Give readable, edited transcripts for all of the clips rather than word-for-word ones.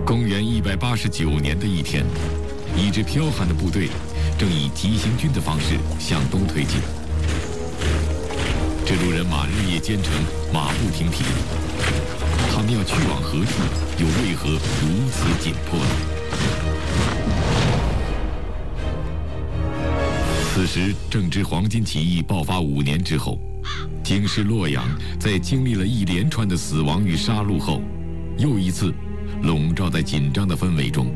公元189年的一天，一支剽悍的部队正以急行军的方式向东推进。这路人马日夜兼程，马不停蹄。他们要去往何处，又为何如此紧迫呢？此时正值黄巾起义爆发5年之后，京师洛阳在经历了一连串的死亡与杀戮后，又一次笼罩在紧张的氛围中。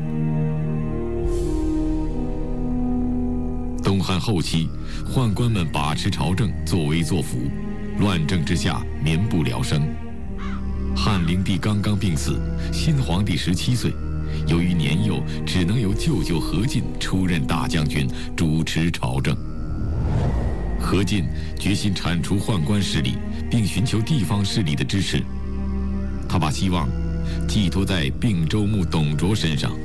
东汉后期，宦官们把持朝政，作威作福，乱政之下，民不聊生。汉灵帝刚刚病死，新皇帝17岁，由于年幼，只能由舅舅何进出任大将军，主持朝政。何进决心铲除宦官势力，并寻求地方势力的支持。他把希望寄托在并州牧董卓身上。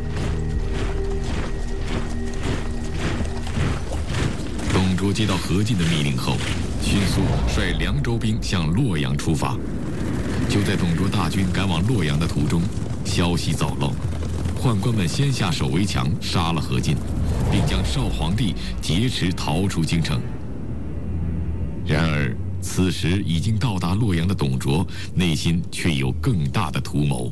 董卓接到何进的密令后，迅速率凉州兵向洛阳出发。就在董卓大军赶往洛阳的途中，消息早漏，宦官们先下手为强，杀了何进，并将少皇帝劫持逃出京城。然而，此时已经到达洛阳的董卓，内心却有更大的图谋。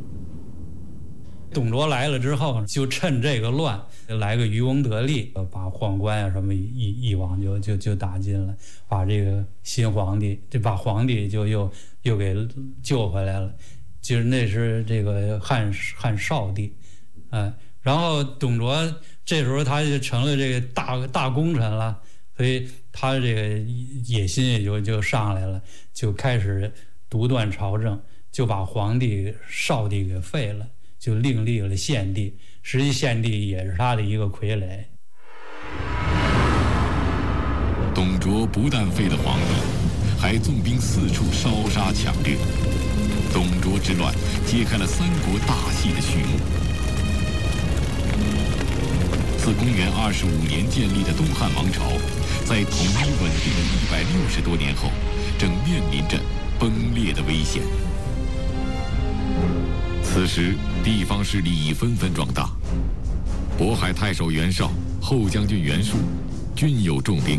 董卓来了之后，就趁这个乱，来个渔翁得利，把宦官啊什么一网就打尽了，把这个新皇帝，把皇帝又给救回来了。就是那是这个汉少帝，然后董卓这时候他就成了这个大功臣了，所以他这个野心也就上来了，就开始独断朝政，就把皇帝少帝给废了。就另立了献帝，实际献帝也是他的一个傀儡。 董卓不但废了皇帝，还纵兵四处烧杀抢掠。董卓之乱揭开了三国大戏的序幕。自公元25年建立的东汉王朝，在统一稳定了160多年后，正面临着崩裂的危险。此时，地方势力已纷纷壮大。渤海太守袁绍、后将军袁术均有重兵，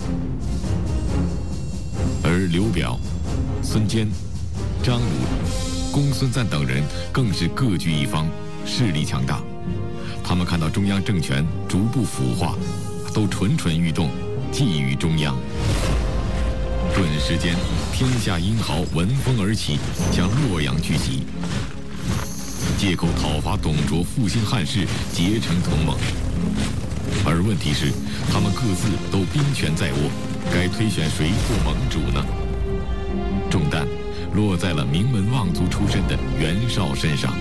而刘表、孙坚、张鲁、公孙瓒等人更是各据一方，势力强大。他们看到中央政权逐步腐化，都蠢蠢欲动，觊觎中央。顿时间，天下英豪闻风而起，向洛阳聚集，借口讨伐董卓，复兴汉室，结成同盟。而问题是，他们各自都兵权在握，该推选谁做盟主呢？重担落在了名门望族出身的袁绍身上。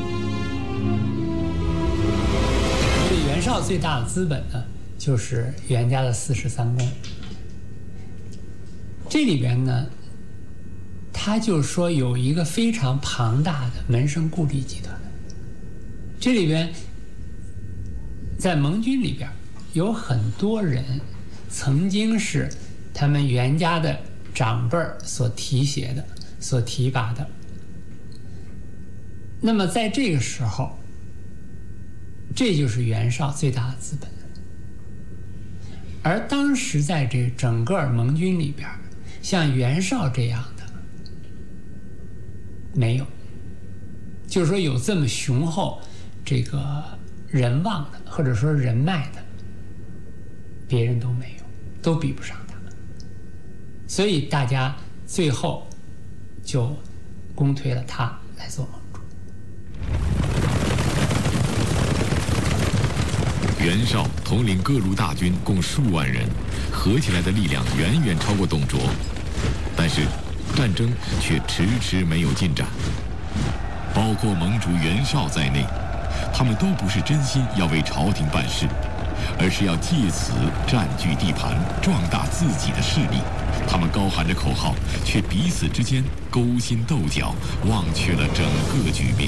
对袁绍最大的资本呢，就是袁家的43公。这里边呢，他就是说有一个非常庞大的门生故吏集团。这里边在盟军里边有很多人曾经是他们袁家的长辈所提携的、所提拔的。那么在这个时候，这就是袁绍最大的资本。而当时在这整个盟军里边，像袁绍这样的没有，就是说有这么雄厚这个人望的，或者说人脉的，别人都没有，都比不上他。所以大家最后就公推了他来做盟主。 袁绍统领各路大军共数万人，合起来的力量远远超过董卓，但是战争却迟迟没有进展。包括盟主袁绍在内，他们都不是真心要为朝廷办事，而是要借此占据地盘，壮大自己的势力。他们高喊着口号，却彼此之间勾心斗角，忘却了整个局面。